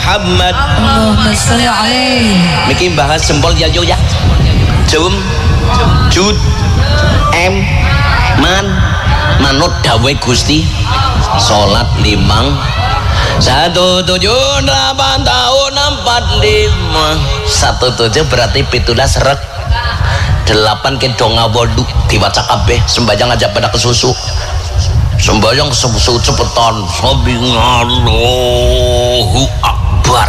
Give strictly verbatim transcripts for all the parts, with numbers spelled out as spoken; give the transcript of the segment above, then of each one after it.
Muhammad. Allahumma sholli alaihi. Niki bahas jempol ya yo ya. Jum jud em man manut dawe Gusti salat limang satu tujuh delapan tahun empat lima satu tujuh berarti pitulas rek delapan ke donga wadu diwaca kabeh sembahyang aja pada kesusu sembahyang kesusu cepetan Allahu akbar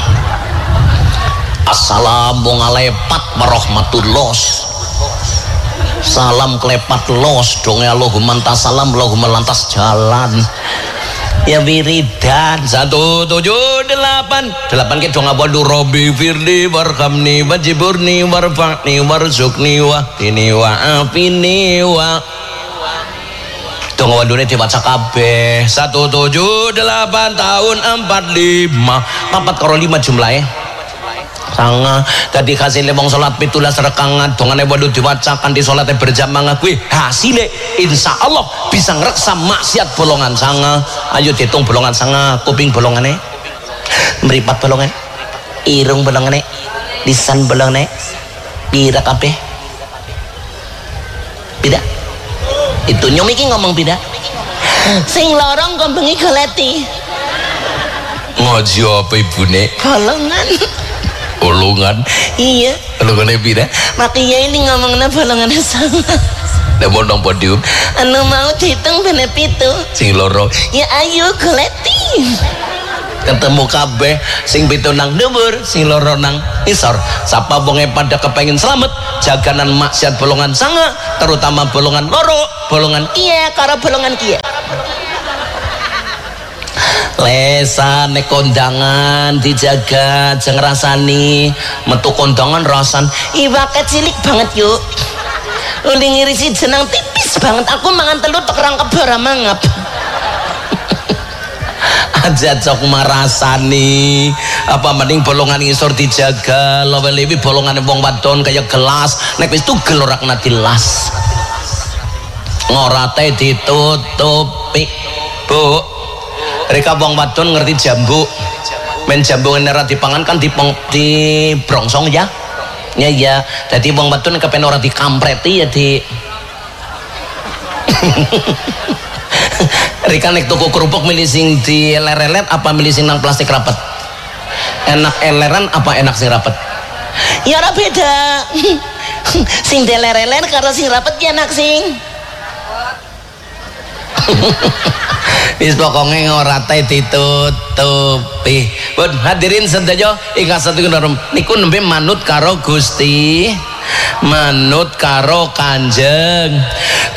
assalamualaikum warahmatullah salam kelepat los dong ya Allahumma salam Allahumma lantas jalan ya wiridan satu tujuh delapan delapan ke dong abadu Robi firdi warhamni wajiburni warfa'ni warzukni wahdini wa'afini wa dong wadune dibaca kabeh satu tujuh delapan tahun empat lima empat karo lima jumlahnya sanga tadi kasih lemong sholat pitulas rekangan dongane waduh diwacakan di sholatnya berjamaah kuwi hasilnya insya Allah bisa ngereksa maksiat bolongan sanga ayo dihitung bolongan sanga kuping bolongannya meripat bolongan irung bolongannya lisan bolongannya pira kabeh beda itu nyomiki ngomong beda sing lorong kombengi goleti ngaji apa ibune bolongan bolongan iya bolongannya pira makanya ini ngomongnya bolongannya sama nek mondong podium anu mau dihitung bener pitu sing loro ya ayo goleti ketemu kabeh sing pitu nang dhuwur sing loro nang isor sapa wonge pada kepengin selamat jaganan maksiat bolongan sanga terutama bolongan loro bolongan iya karo bolongan kiye lesane kondangan dijaga jeng rasani metu kondangan rasan iwake cilik banget yuk uli ngirisi jenang tipis banget aku mangan telur tekerang kebara mangap aja cok marasani apa mending bolongan ngisor dijaga lewe-lewe bolongan wong wadon kayak gelas nek wis tugel ora kena dilas ngorate ditutupi bu mereka wong wadon ngerti jambu men jambu nera dipangan kan di di brongsong ya ya ya jadi wong wadon kepen ora dikampreti ya di Rika nek tuku kerupuk milih sing di lerelet apa milih sing nang plastik rapet enak eleran apa enak sing rapet ya ora beda sing di lerelet karo sing rapet ya enak sing wis pokoknya ngorate ditutupi pun hadirin sedaya ingkang satunggal niku nembe manut karo Gusti manut karo Kanjeng